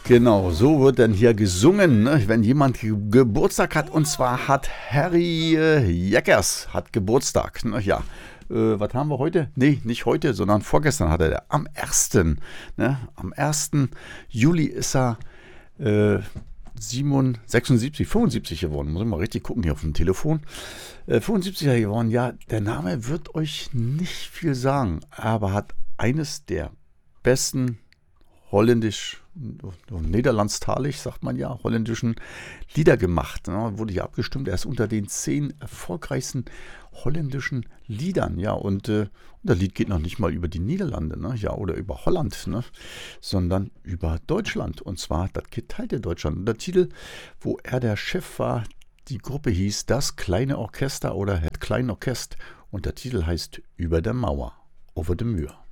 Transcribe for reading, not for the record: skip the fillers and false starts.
Genau, so wird dann hier gesungen, ne? Wenn jemand Geburtstag hat. Und zwar hat Harry Jeckers hat Geburtstag. Ne? Ja, was haben wir heute? Nee, nicht heute, sondern vorgestern hatte er. Am 1. Ne? Am 1. Juli ist er 76, 75 geworden. Muss ich mal richtig gucken hier auf dem Telefon. 75er geworden. Ja, der Name wird euch nicht viel sagen, aber hat eines der besten holländisch, niederlandstalig, sagt man ja, holländischen Lieder gemacht. Ne? Wurde hier abgestimmt. Er ist unter den 10 erfolgreichsten holländischen Liedern. Ja, und das Lied geht noch nicht mal über die Niederlande, ne? Ja, oder über Holland, ne? Sondern über Deutschland. Und zwar das geteilte Deutschland. Und der Titel, wo er der Chef war, die Gruppe hieß Das kleine Orchester oder Het Klein Orkest. Und der Titel heißt Über der Mauer, Over the Muur.